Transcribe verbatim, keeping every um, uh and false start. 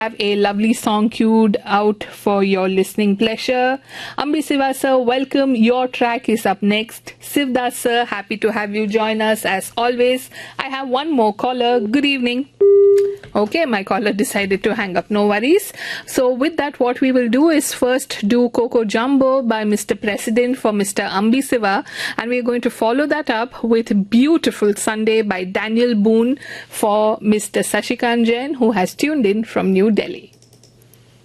have a lovely song queued out for your listening pleasure. Ambi Siva sir, welcome. Your track is up next. Sivdas sir, happy to have you join us as always. I have one more caller. Good evening. Okay, my caller decided to hang up. No worries. So with that, what we will do is first do Coco Jumbo by Mister President for Mister Ambi Siva, and we are going to follow that up with Beautiful Sunday by Daniel Boone for Mister Sashikant Jain, who has tuned in from New Delhi.